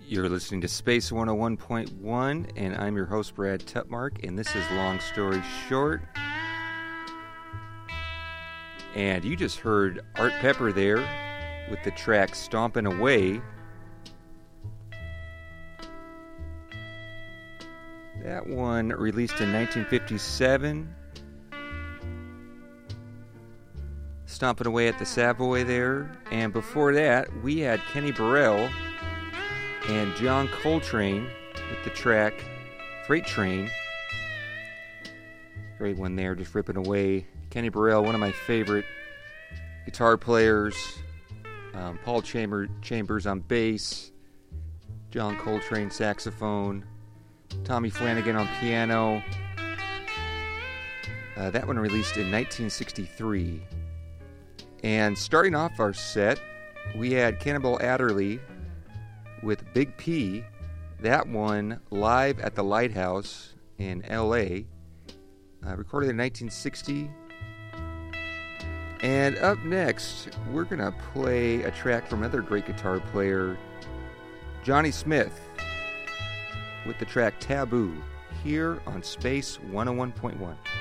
You're listening to Space 101.1, and I'm your host, Brad Tutmark, and this is Long Story Short. And you just heard Art Pepper there with the track Stompin' Away. That one released in 1957. Stompin' Away at the Savoy there. And before that, we had Kenny Burrell and John Coltrane with the track Freight Train. Great one there, just ripping away. Kenny Burrell, one of my favorite guitar players. Paul Chambers on bass. John Coltrane saxophone. Tommy Flanagan on piano. That one released in 1963. And starting off our set, we had Cannonball Adderley with Big P. That one live at the Lighthouse in L.A., recorded in 1960. And up next, we're going to play a track from another great guitar player, Johnny Smith, with the track Taboo, here on Space 101.1.